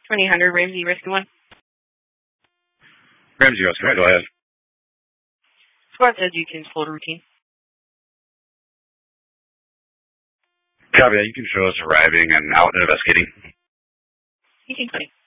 2000 Ramsey Risky One. Ramsey Risky, go ahead. Squad says you can slow the routine. Copy that. You can show us arriving and out and investigating. 1820.